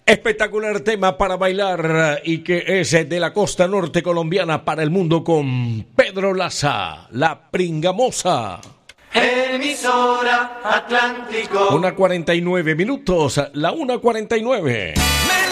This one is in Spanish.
Espectacular tema para bailar y que es de la costa norte colombiana para el mundo con Pedro Laza, La Pringamosa. Emisora Atlántico. 1:49, la 1:49.